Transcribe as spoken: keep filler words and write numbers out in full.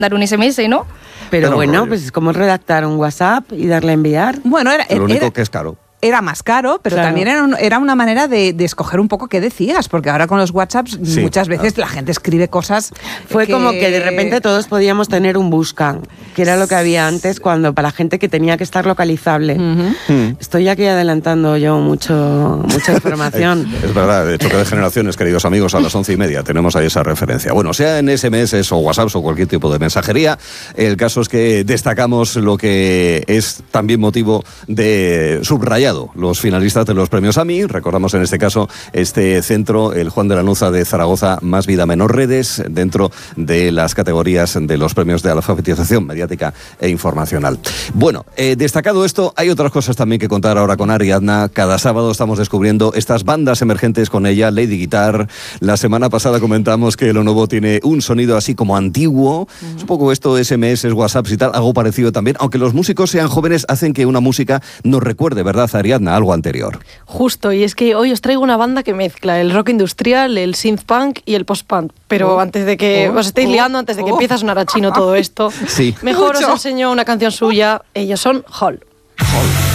dar un ese eme ese, ¿no? Pero, Pero bueno, rollo. pues es como redactar un WhatsApp y darle a enviar. Bueno, era, Lo único era, que es caro. era más caro, pero Claro. también era, un- era una manera de, de escoger un poco qué decías, porque ahora con los WhatsApps Sí, muchas veces la gente escribe cosas. Fue como que de repente todos podíamos tener un busca, que era lo que había antes cuando para gente que tenía que estar localizable. Ujú. Mm. Estoy aquí adelantando yo mucho mucha información. Es verdad, de choque de generaciones, queridos amigos, a las once y media tenemos ahí esa referencia. Bueno, sea en ese eme ese o WhatsApp o cualquier tipo de mensajería, el caso es que destacamos lo que es también motivo de subrayado, los finalistas de los premios A M I. Recordamos en este caso este centro, el Juan de Lanuza de Zaragoza, Más Vida Menos Redes, dentro de las categorías de los premios de alfabetización mediática e informacional. Bueno, eh, destacado esto, hay otras cosas también que contar ahora con Ariadna. Cada sábado estamos descubriendo estas bandas emergentes con ella, Lady Guitar. La semana pasada comentamos que lo nuevo tiene un sonido así como antiguo. Uh-huh. Es un poco esto, ese eme ese, WhatsApps y tal, algo parecido también. Aunque los músicos sean jóvenes, hacen que una música nos recuerde, ¿verdad, Ariadna? Algo anterior. Justo, y es que hoy os traigo una banda que mezcla el rock industrial, el synth punk y el post punk. Pero Oh, antes de que oh, os estéis oh, liando, antes de que oh. empiece a sonar a chino todo esto, Sí. mejor Mucho. os enseño una canción suya. Ellos son Hall.